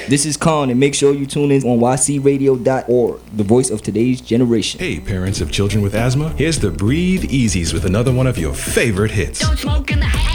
This is Khan, and make sure you tune in on ycradio.org, the voice of today's generation. Hey, parents of children with asthma, here's the Breathe Easies with another one of your favorite hits. Don't smoke in the house.